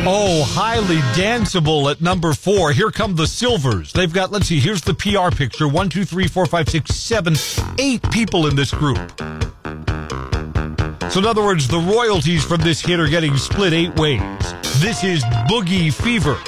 Oh, highly danceable at number 4. Here come the Silvers. They've got, let's see, here's the PR picture. 1, 2, 3, 4, 5, 6, 7, 8 people in this group. So in other words, the royalties from this hit are getting split 8 ways. This is Boogie Fever.